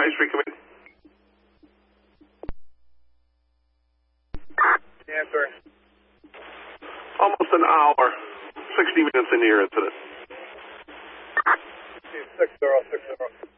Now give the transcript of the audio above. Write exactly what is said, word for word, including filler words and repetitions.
High Street, come in. Answer. Almost an hour, sixty minutes into your incident. six zero six zero.